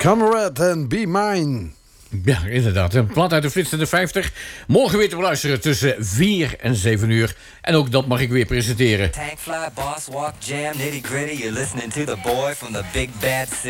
Comrade and Be Mine. Ja, inderdaad. Een plat uit de flitsende 50. Morgen weer te beluisteren tussen 4 en 7 uur. En ook dat mag ik weer presenteren. Tank fly, boss walk, jam, nitty gritty. You're listening to the boy from the big bad city.